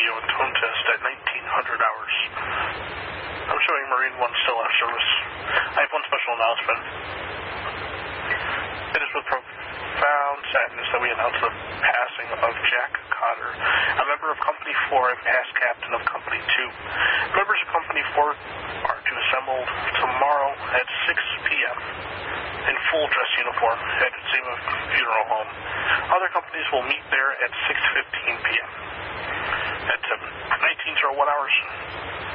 video and tone test at 1900 hours. I'm showing Marine One still have service. I have one special announcement. It is with profound sadness that we announce the passing of Jack Cotter, a member of Company 4 and past captain of Company 2. Members of Company 4 are to assemble tomorrow at 6 p.m. in full dress uniform at Zima Funeral Home. Other companies will meet there at 6:15 p.m. At 19:01 hours.